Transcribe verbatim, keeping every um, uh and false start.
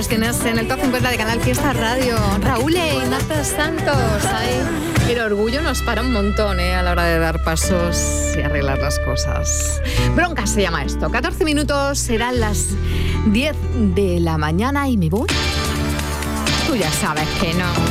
los tienes en el top cincuenta de Canal Fiesta Radio. Raúl e Ignacio Santos. Ay, el orgullo nos para un montón, ¿eh? A la hora de dar pasos y arreglar las cosas. Bronca se llama esto. catorce minutos, serán las diez de la mañana y me voy. Tú ya sabes que no.